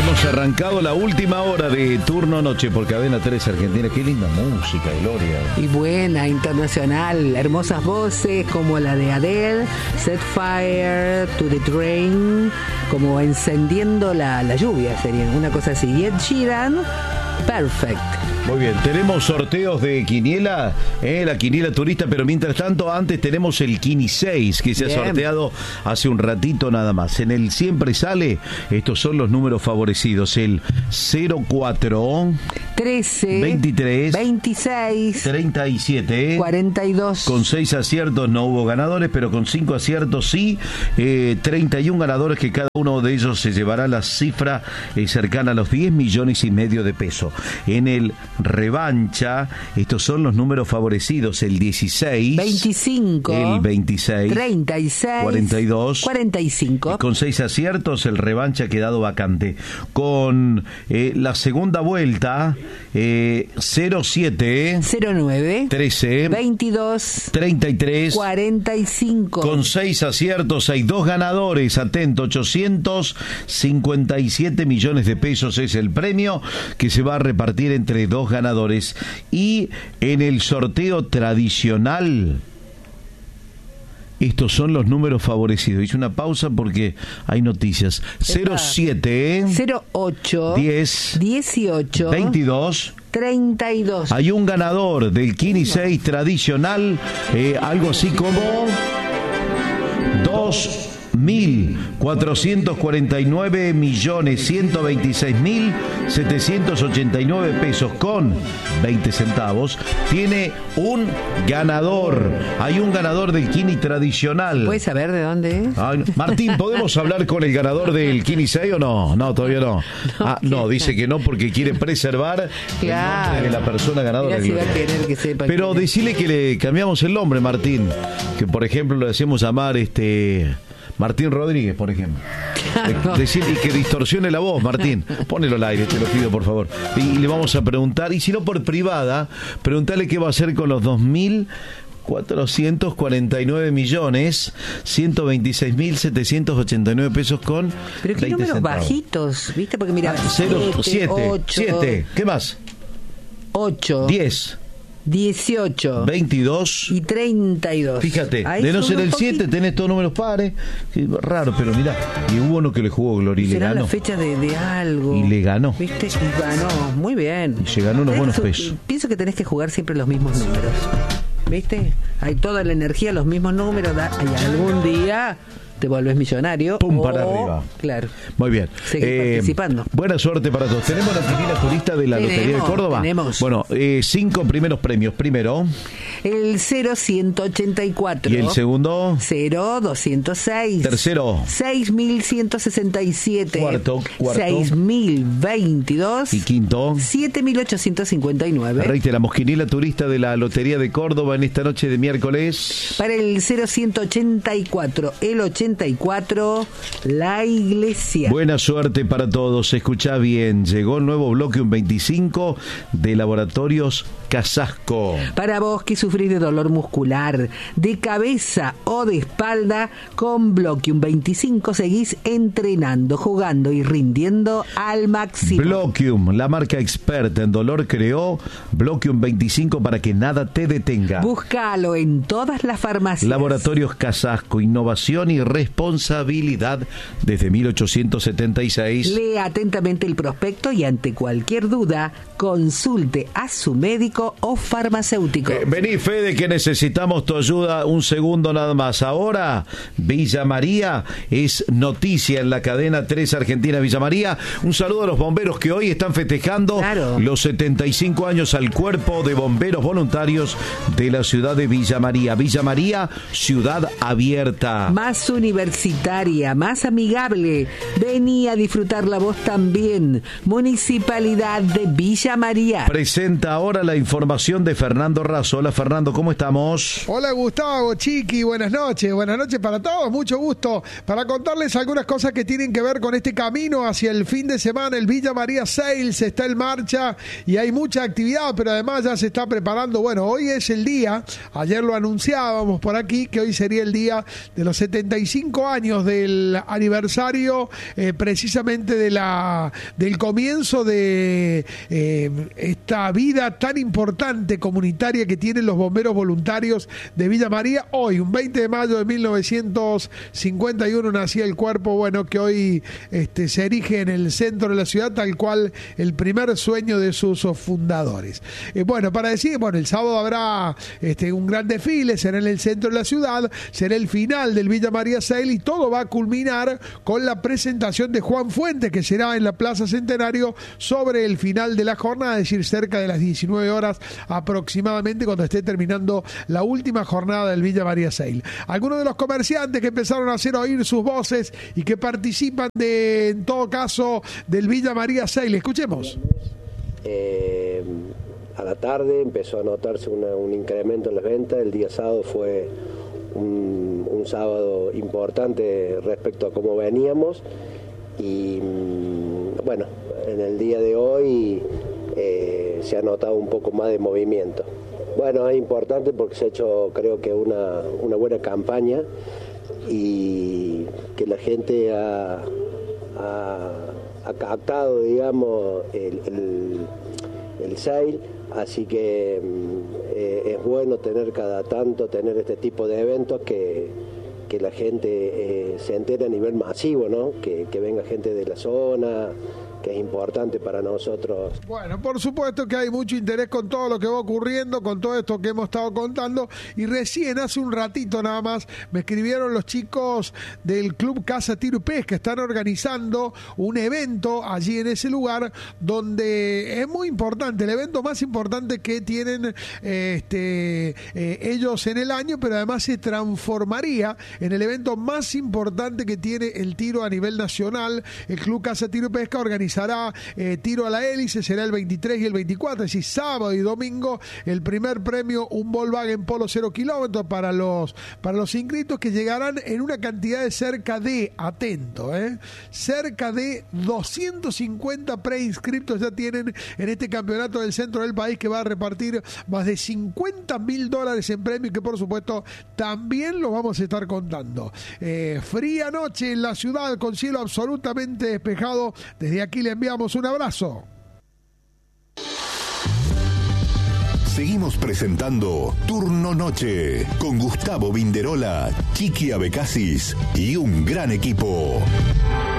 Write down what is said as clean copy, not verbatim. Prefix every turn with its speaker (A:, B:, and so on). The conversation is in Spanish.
A: Hemos arrancado la última hora de Turno Noche por Cadena 3 Argentina. Qué linda música, Gloria.
B: Y buena, internacional. Hermosas voces como la de Adele, Set Fire to the Train, como encendiendo la lluvia, sería una cosa así. Y Ed Sheeran, Perfect.
A: Muy bien, tenemos sorteos de quiniela, la quiniela turista, pero mientras tanto, antes tenemos el Kini 6, que se ha sorteado hace un ratito nada más. En el Siempre Sale, estos son los números favorecidos: el 04,
B: 13,
A: 23,
B: 26,
A: 37,
B: 42.
A: Con 6 aciertos no hubo ganadores, pero con 5 aciertos sí. 31 ganadores, que cada uno de ellos se llevará la cifra cercana a los 10 millones y medio de pesos. En el Revancha, estos son los números favorecidos: el 16,
B: 25,
A: el 26,
B: 36,
A: 42,
B: 45.
A: Con 6 aciertos, el Revancha ha quedado vacante. Con la segunda vuelta, 07,
B: 09,
A: 13,
B: 22,
A: 33,
B: 45.
A: Con 6 aciertos hay 2 ganadores. Atento, 857 millones de pesos es el premio que se va a repartir entre 2 ganadores. Y en el sorteo tradicional, estos son los números favorecidos. Hice una pausa porque hay noticias. 07,
B: 08,
A: 10,
B: 18,
A: 22,
B: 32.
A: Hay un ganador del Kini 6 tradicional, algo así como 2.449.126.789 pesos con 20 centavos. Tiene un ganador. Hay un ganador del Kini tradicional.
B: ¿Puedes saber de dónde es?
A: Ay, Martín, ¿podemos hablar con el ganador del Kini 6 o no? No, todavía no. No, dice que no porque quiere preservar el nombre de la persona ganadora.
B: Si va a querer que sepa.
A: Pero decirle que le cambiamos el nombre, Martín. Que por ejemplo le hacemos llamar Martín Rodríguez, por ejemplo. Decirle que distorsione la voz, Martín. Ponelo al aire, te lo pido, por favor. Y le vamos a preguntar, y si no por privada, preguntarle qué va a hacer con los 2.449.126.789 pesos con
B: pero qué
A: 20
B: números
A: centavos.
B: Bajitos, ¿viste? Porque mira,
A: 7, ¿qué más?
B: 8,
A: 10,
B: 18,
A: 22
B: y 32.
A: Fíjate,
B: ahí
A: de no ser el 7
B: poquito.
A: tenés todos números pares. Raro, pero mirá, y hubo uno que le jugó Gloria y le
B: Será
A: ganó.
B: la fecha de algo.
A: Y le ganó.
B: ¿Viste? Y ganó, muy bien.
A: Y se ganó unos buenos pesos.
B: Pienso que tenés que jugar siempre los mismos números. ¿Viste? Hay toda la energía, los mismos números. Y algún día te volvés millonario.
A: Pum, para arriba.
B: Claro.
A: Muy bien.
B: Seguir participando.
A: Buena suerte para todos. ¿Tenemos la quiniela turista de la Lotería de Córdoba?
B: Tenemos.
A: Bueno, 5 primeros premios. Primero.
B: El 0184.
A: ¿Y el segundo?
B: 0206.
A: Tercero.
B: 6167.
A: Cuarto.
B: 6022.
A: Y quinto.
B: 7859.
A: Reiteramos, quiniela turista de la Lotería de Córdoba en esta noche de miércoles.
B: Para el 0184, el 84, la iglesia.
A: Buena suerte para todos. Escuchá bien. Llegó el nuevo Bloquium 25 de Laboratorios Casasco.
B: Para vos que sufrís de dolor muscular, de cabeza o de espalda, con Bloquium 25 seguís entrenando, jugando y rindiendo al máximo.
A: Bloquium, la marca experta en dolor, creó Bloquium 25 para que nada te detenga.
B: Búscalo en todas las farmacias.
A: Laboratorios Casasco, innovación y responsabilidad desde 1876.
B: Lea atentamente el prospecto y ante cualquier duda, consulte a su médico o farmacéutico.
A: Vení, Fede, que necesitamos tu ayuda. Un segundo nada más. Ahora, Villa María es noticia en la cadena 3 Argentina. Villa María, un saludo a los bomberos que hoy están festejando los 75 años al Cuerpo de Bomberos Voluntarios de la ciudad de Villa María. Villa María, ciudad abierta.
B: Más universitaria, más amigable. Vení a disfrutarla vos también. Municipalidad de Villa María.
A: Presenta ahora la información de Fernando Razo. Hola, Fernando. Fernando, ¿cómo estamos?
C: Hola Gustavo, Chiqui, buenas noches para todos, mucho gusto para contarles algunas cosas que tienen que ver con este camino hacia el fin de semana. El Villa María Sales está en marcha y hay mucha actividad, pero además ya se está preparando. Bueno, hoy es el día, ayer lo anunciábamos por aquí, que hoy sería el día de los 75 años del aniversario precisamente del comienzo de esta vida tan importante comunitaria que tienen los bomberos voluntarios de Villa María. Hoy, un 20 de mayo de 1951, nacía el cuerpo, bueno, que hoy se erige en el centro de la ciudad, tal cual el primer sueño de sus fundadores. Bueno, para decir, el sábado habrá un gran desfile, será en el centro de la ciudad, será el final del Villa María Sale y todo va a culminar con la presentación de Juan Fuentes, que será en la Plaza Centenario sobre el final de la jornada, es decir, cerca de las 19 horas aproximadamente, cuando esté terminando la última jornada del Villa María Sale. Algunos de los comerciantes que empezaron a hacer oír sus voces y que participan en todo caso del Villa María Sale. Escuchemos.
D: A la tarde empezó a notarse un incremento en las ventas. El día sábado fue un sábado importante respecto a cómo veníamos y bueno, en el día de hoy se ha notado un poco más de movimiento. Bueno, es importante porque se ha hecho, creo que una buena campaña y que la gente ha captado, digamos, el sale, así que es bueno tener cada tanto este tipo de eventos que la gente se entere a nivel masivo, ¿no? Que venga gente de la zona, que es importante para nosotros.
C: Bueno, por supuesto que hay mucho interés con todo lo que va ocurriendo, con todo esto que hemos estado contando, y recién hace un ratito nada más me escribieron los chicos del Club Casa Tiro y Pesca, están organizando un evento allí en ese lugar donde es muy importante, el evento más importante que tienen ellos en el año, pero además se transformaría en el evento más importante que tiene el tiro a nivel nacional. El Club Casa Tiro y Pesca organizará tiro a la hélice, será el 23 y el 24, es decir, sábado y domingo. El primer premio, un Volkswagen Polo 0 kilómetros para los inscritos, que llegarán en una cantidad de cerca de, cerca de 250 preinscriptos ya tienen en este campeonato del centro del país, que va a repartir más de $50,000 en premio y que por supuesto también lo vamos a estar contando. Fría noche en la ciudad con cielo absolutamente despejado. Desde aquí le enviamos un abrazo.
E: Seguimos presentando Turno Noche con Gustavo Vinderola, Chiqui Abecasis y un gran equipo.